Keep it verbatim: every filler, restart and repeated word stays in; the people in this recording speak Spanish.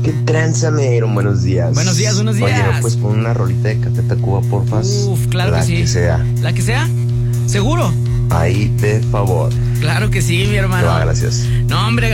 ¿Qué tranza me dieron? Buenos días. Buenos días, buenos días. Oye, ¿me puedes poner una rolita de Café Tacuba, porfas? Uf, claro La que sí. La que sea. ¿La que sea? ¿Seguro? Ahí, de favor. Claro que sí, mi hermano. No, gracias. No, hombre.